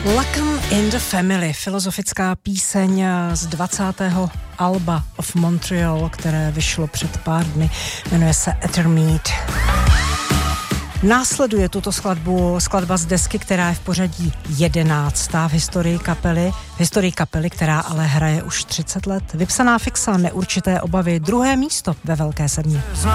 Welcome in the Family, filozofická píseň z 20. alba of Montreal, které vyšlo před pár dny, jmenuje se Ethermeet. Následuje tuto skladba z desky, která je v pořadí 11. v historii kapely, která ale hraje už 30 let. Vypsaná fixa, Neurčité obavy, 2. místo ve Velké sedmi.